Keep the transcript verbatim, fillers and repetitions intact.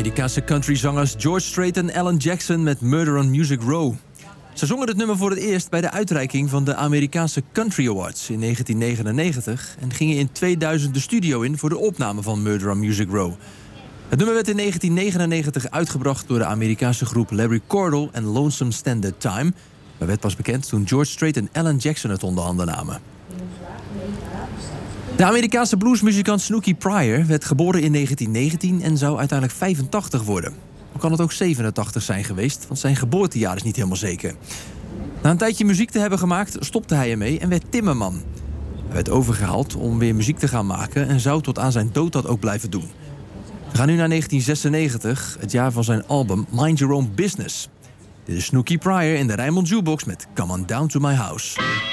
Amerikaanse countryzangers George Strait en Alan Jackson met Murder on Music Row. Ze zongen het nummer voor het eerst bij de uitreiking van de Amerikaanse Country Awards in negentien negenennegentig... en gingen in tweeduizend de studio in voor de opname van Murder on Music Row. Het nummer werd in negentien negenennegentig uitgebracht door de Amerikaanse groep Larry Cordell en Lonesome Standard Time, maar werd pas bekend toen George Strait en Alan Jackson het onder handen namen. De Amerikaanse bluesmuzikant Snooky Pryor werd geboren in negentien negentien en zou uiteindelijk vijfentachtig worden. Dan kan het ook zevenentachtig zijn geweest, want zijn geboortejaar is niet helemaal zeker. Na een tijdje muziek te hebben gemaakt, stopte hij ermee en werd timmerman. Hij werd overgehaald om weer muziek te gaan maken en zou tot aan zijn dood dat ook blijven doen. We gaan nu naar negentien zesennegentig, het jaar van zijn album Mind Your Own Business. Dit is Snooky Pryor in de Rijnmond Jukebox met Come On Down to My House.